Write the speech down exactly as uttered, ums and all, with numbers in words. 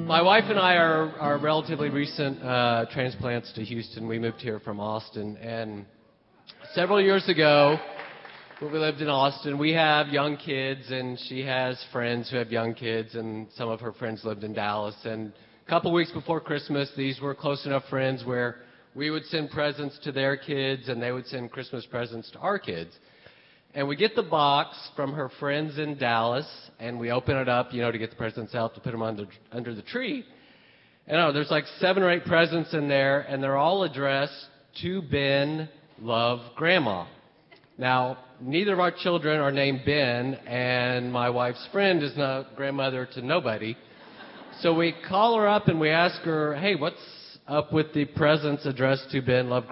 My wife and I are, are relatively recent uh, transplants to Houston. We moved here from Austin. And several years ago, when we lived in Austin, we have young kids, and she has friends who have young kids, and some of her friends lived in Dallas. And a couple weeks before Christmas, these were close enough friends where we would send presents to their kids, and they would send Christmas presents to our kids. And we get the box from her friends in Dallas, and we open it up, you know, to get the presents out to put them under, under the tree. And I don't know, there's like seven or eight presents in there, and they're all addressed to Ben, love, Grandma. Now, neither of our children are named Ben, and my wife's friend is not grandmother to nobody. So we call her up and we ask her, hey, what's up with the presents addressed to Ben, love,